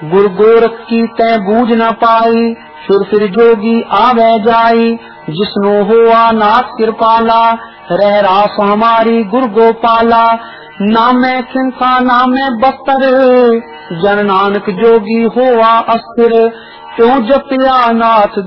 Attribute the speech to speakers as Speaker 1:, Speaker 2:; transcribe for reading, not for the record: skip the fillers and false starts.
Speaker 1: गुरु गोरख की तै बूझ न पाई, फिर जोगी आवे जाई। जिसनो हुआ नाथ कृपाला, रह रास हमारी गुरु गोपाला। नामे खिंसा नामे बस्तर, जन नानक जोगी हुआ अस्थिर। क्यों जपिया नाथ